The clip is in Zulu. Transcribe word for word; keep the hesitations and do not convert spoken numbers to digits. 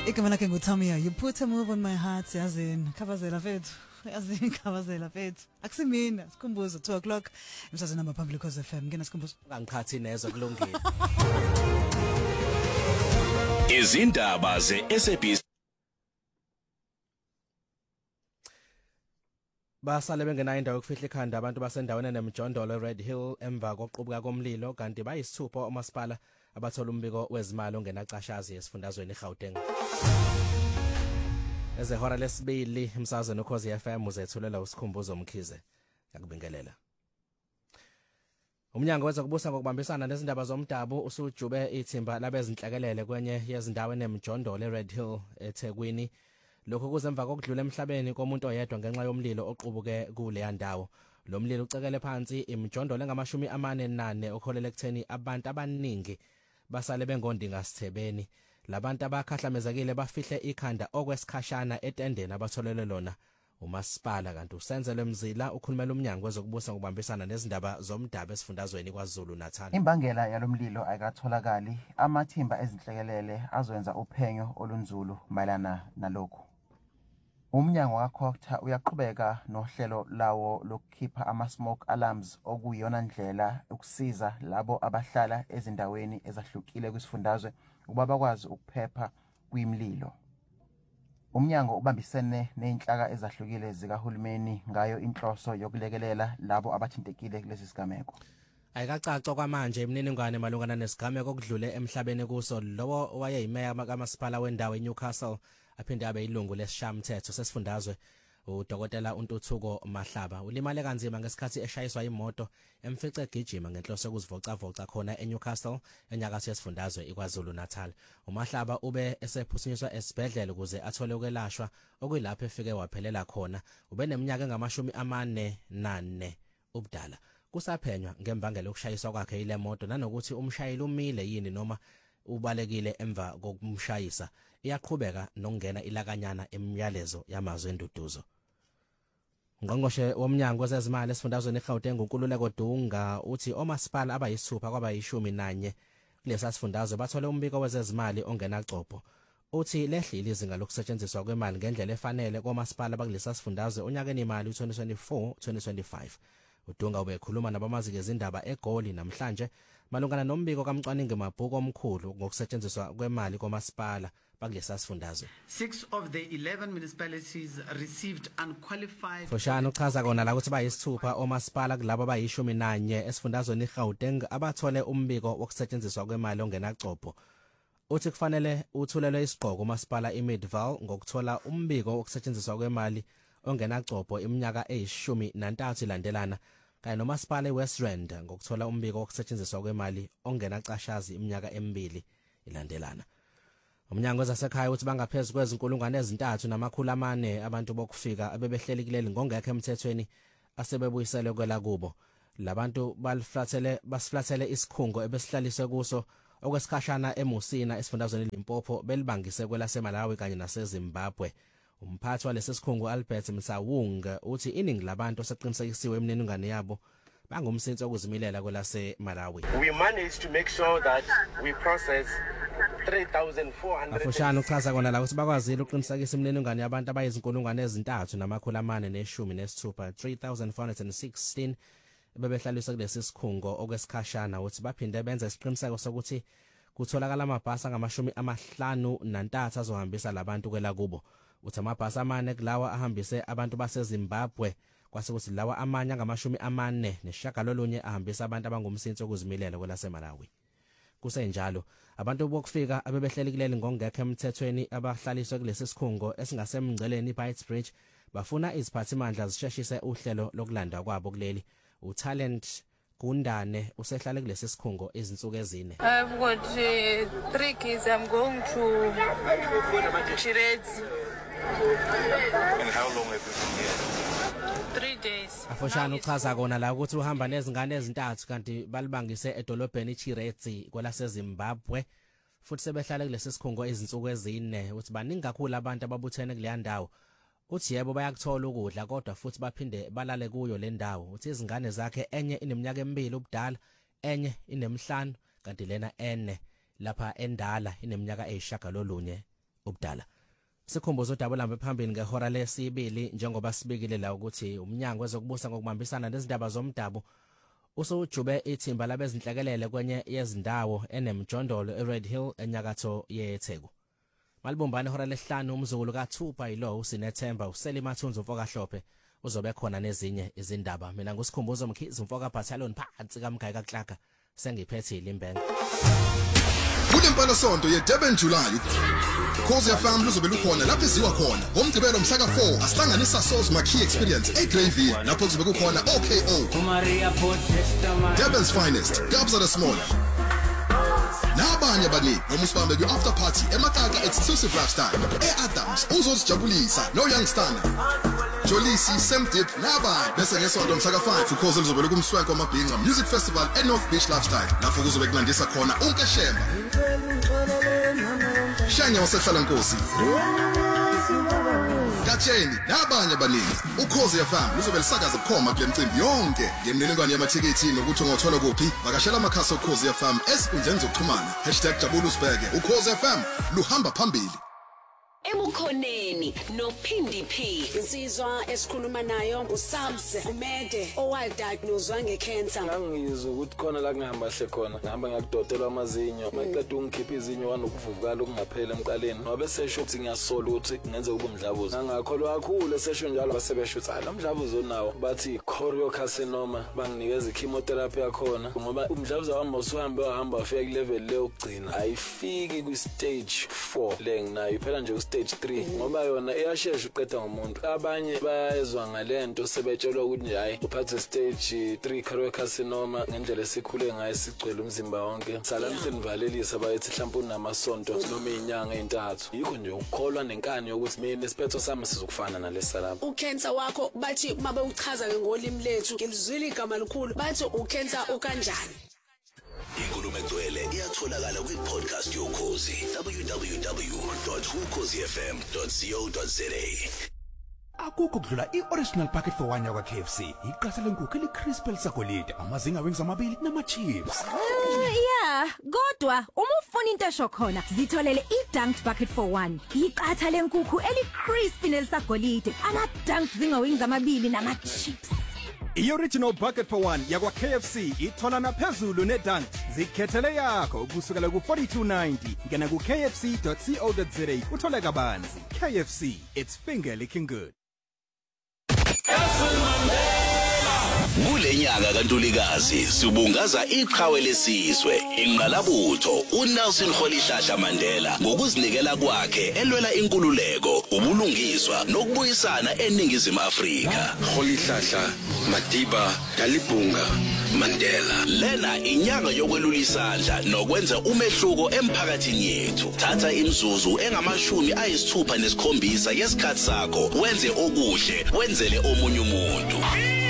Igama lakhe nguTamia. You put a move on my heart, yazini. Khavazela fethu. Yazini khavazela fethu. Akusimina, sikhumbuzo two o'clock. Emsazweni namba Public Cause F M. Ngena sikhumbuzo. Angiqhathi nezwe kulungile. Izindaba ze-S A B C. Basale bengena indawo yokufihla ikhanda abantu basendaweni enemjondolo Red Hill emva koqubuka komlilo kanti bayisithupha umasipala abathola umbiko wezimali ongenacashazi esifundazweni eGauteng. Ezehora lesibili emsazweni ukhozi F M uzethulela usikhumbuzo Mkhize. Yakubingelela. Umnyango wezokubusa ngokubambisana nezindaba zomdabu usujube ithimba labezinhlekelele kwenye yezindawo enemjondolo Red Hill eThekwini. Lokho kuzemva kokudlula emhlabeni komuntu oyedwa ngenxa yomlilo oqubuke kule ndawo. Lo mlilo ucekele phansi imjondolo engamashumi amane nane okholela ekutheni abantu abaningi basale bengondinga sithebeni. Labantu abakhahlamezekile bafihle ikhanda okwesikhashana etendeni abatholele lona umasipala kanti usenzelwe Mzila ukhulumela umnyango wezokubusa ngokubambisana nezindaba zomdabu esifundazweni kwaZulu Natal. Imbangela yalomlilo ayikatholakali. Amathimba ezinhlekelele azwenza uphenyo olunzulu mayelana nalokho. Umnyango waKhokta uyaqhubeka nohlelo lawo lokukhipha ama-smoke alarms okuyona ndlela ukusiza labo abahlala ezindaweni ezahlukile kwisifundazwe ukuba bakwazi ukuphepha kwimililo. Umnyango ubambisene nezinhlaka ezahlukile zikahulumeni ngayo inhloso yokulekelela labo abathintekile kulesi sigameko. Ayikacaca kwamanje imininingwane malungana nesigameko okudlule emhlabeni kuso lowo wayeyimeya kamasipala wendawo eNewcastle aphinde abe yilungu lesishamthetho sesifundazwe uDokotela uNtuthuko Mahlaba ulimale kanzima ngesikhathi eshayiswa imoto emfice egijima ngenhloso yokuzivocavoca khona eNewcastle enyakatho yesifundazwe iKwaZulu Natal. uMahlaba ube esephusinyiswa esibhedlela ukuze athole ukwelashwa okuyilapho efike waphelela khona. Ube neminyaka engamashumi amane nane ubudala. Kusaphenywa ngembangela yokushayiswa kwakhe ile moto nanokuthi umshayeli umile yini noma ubalekile emva kokumshayisa. Iyaqhubeka nokungena ilakanyana emiyalezo yamazwe enduduzo. Ngqongqoshe womnyango wezezimali esifundazweni eGauteng uNkululeko Dunga uthi omasipala abayisithupha kwabayishumi nanye kulesa sifundazwe bathole umbiko wezezimali ongenacopho. Uthi lehlile izinga lokusetshenziswa kwemali ngendlela efanele komasipala bakulesa sifundazwe onyakeni imali twenty twenty-four twenty twenty-five. uDunga ubekhuluma nabamazi ngezindaba eGoli namhlanje malungana nombiko kaMcwaningi Mabhuku omkhulu ngokusetshenziswa kwemali komasipala bakulesa sifundazwe. Six of the eleven municipalities received unqualified. Foshana uchaza kona la ukuthi bayisithupha omasipala kulabo abayishumi nanye esifundazweni eGauteng abathole umbiko wokusetshenziswa kwemali ongenacopho. Uthi kufanele uthulelwe isiqhoko umasipala iMidvaal ngokuthola umbiko wokusetshenziswa kwemali ongenacopho iminyaka eyishumi nantathu ilandelana kanye nomasipala eWest Rand ngokuthola umbiko wokusetshenziswa kwemali ongenacashazi iminyaka emibili ilandelana. Umnyango wezasekhaya uthi bangaphezulu kwezinkulungwane ezintathu namakhulu amane abantu bokufika abebehlelekile ngongekho emthethweni asebebuyisele kwela kubo. Labantu baliflathele basiflathele isikhungo ebesihlaliswe kuso okwesikhashana eMusina esifundazweni eLimpopo belibangise kwelaseMalawi kanye naseZimbabwe. Umphathi walesi sikhungo Albert Msawung uthi iningi labantu seqinisekisiwe imininingwane yabo bangumsinsi okuzimilela kwelaseMalawi. We managed to make sure that we process three thousand four hundred. Afushana uchaza kona la ukuthi bakwazile uqinisekisa imininingwane yabantu abayizinkulungwane ezintathu namakhulu amane neshumi nesithupha three thousand four hundred sixteen bebehlaliswe kulesi sikhungo okwesikhashana uthi baphinde benze isiqiniseko sokuthi kutholakala amabhasi angamashumi amahlanu nantathu azohambisa labantu kwela kubo. Uthi amabhasi amane kulawa ahambise abantu baseZimbabwe kwase kuthi lawa amanye angamashumi amane neshagalolunye ahambisa abantu abangumsinsi okuzimilela kwelaseMalawi. Kusenjalo abantu bokufika abebehlelekile ngongekho emthethweni abahlaliswe kulesi sikhungo esingasemngceleni iBitebridge bafuna iziphathimandla zisheshise uhlelo lokulanda kwabo kuleli. uTalent Gundane usehlale kulesi sikhungo izinsuku ezine. I've got uh, three kids. I'm going to Chirezi. And how long have you been here? Three days. Afoshana uchaza kona la ukuthi uhamba nezingane ezintathu kanti balibangise edolobheni iChirezi kwelaseZimbabwe futhi sebehlala kulesi sikhungo izinsuku ezine. Uthi baningi kakhulu abantu ababuthene kule ndawo. Uthi yebo bayakuthola ukudla kodwa futhi baphinde balale kuyo le ndawo. Uthi izingane zakhe enye ineminyaka emibili ubudala, enye inemhlanu kanti lena ene lapha endala ineminyaka eyishagalolunye ubudala. Sikhumbuzo udaba lambe phambili ngehora lesibili njengoba sibikile la ukuthi umnyango wezokubusa ngokubambisana nezindaba zomdabu usujube ithimba labezinhlekelele kwenye yezindawo enemjondolo eRed Hill enyakatho yeTheku. Malibumbane ihora lesihlanu umzukulu kaThupa yilo usinethemba uselimathunzu mfokahlophe uzobe khona nezinye izindaba. Mina ngusikhumbuzo Mkhizi mfoka Battalion phansi kaMgayika Klaka sengiphethe ilimbenga. Kulempala sonto yeDurban July. Khosi F M luzobe lukhona lapho iziwa khona. Ngomgcibelo mhla ka four asihlanganisa Souls Marquee Experience eGravy lapho kuzobe kukhona O K O. Durban's finest, Gabs are the small. Nabanye bani ngomusibambe ku after party emakaka exclusive lifestyle. eAdams uzosijabulisa no youngster. Jolisi Semdip nabanye bese ngesonto mhla ka five ukhozi luzobe lukumswenko amabhinqa Music Festival eNorth Beach Lifestyle lapho kuzobe kunandisa khona unkeshemba. Shanya wasehlala Nkosi. Katsheni nabanye abaningi ukhozi F M luzobe lisakaza bukhoma kule mcimbi yonke ngemniningwane yamathikithi nokuthi ungothola kuphi vakashela amakhasi okhozi F M esinkundleni zokuxhumana hashtag jabulusbheke ukhozi F M luhamba phambili. Ebukhoneni noPhindi P insizwa esikhuluma nayo uSabs Umede owadiagnosed ngecancer. Ngangizwa ukuthi khona la ngihamba hle khona ngihamba ngakudotelwa amazinyo maqeda ungikhipha izinyo wanokuvuvukala okungaphela emqaleni ngoba sesho ukuthi ngiyasola ukuthi ngenze kube umdlavuzo ngangakholwa kakhulu sesho njalo basebesho ukuthi ala umdlavuzo onawo bathi choriocarcinoma banginikeza chemotherapy yakhona ngoba umdlavuzo wami usuhambe wahamba wafika ku level le yokugcina ayifiki ku stage four le nginayo phela nje stage three ngoba yona iyashesha uqeda ngomuntu abanye bayezwa ngalento sebetshelwa ukuthi hayi uphathe stage three choriocarcinoma ngendlela esikhule ngayo sigcwele umzimba wonke salamse nivalelisa bayithi mhlawumbe unamasonto noma inyanga ezintathu yikho nje ukukholwa nenkani yokuthi mina isiphetho sami sizokufana nalesa lapha. Ucancer wakho bathi mabe uchaza ngolimi lethu ngilizwile igama likhulu bathi ucancer ukanjani. Inkulumo egcwele iyatholakala kwi-podcast yokhozi w w w dot ukhozi f m dot co dot za. Akukho kudlula i-original packet for one yakwa K F C. Iqatha lenkukhu eli-crispy elisagolide, amazinga wings amabili nama-chips. Yeah, kodwa uma ufuna into esho khona, zitholele i-dunked bucket for one. Iqatha lenkukhu eli-crispy nelisagolide, ama-dunked zinga wings amabili nama-chips. I-original bucket for one yakwa K F C ithola naphezulu nedunk zikhethele yakho kusukela ku forty-two ninety ngena ku k f c dot co dot za uthole kabanzi. K F C, it's finger licking good. Kule nyaka kaNtulikazi sibungaza iqhawe lesizwe inqalabutho uNelson Rolihlahla Mandela ngokuzinikela kwakhe elwela inkululeko ubulungiswa nokubuyisana eningizimu Afrika. Rolihlahla Madiba Dalibunga Mandela lena inyanga yokwelula isandla nokwenza umehluko emphakathini yethu. Thatha imzuzu engamashumi ayisithupha nesikhombisa yesikhathi sakho wenze okuhle wenzele omunye umuntu.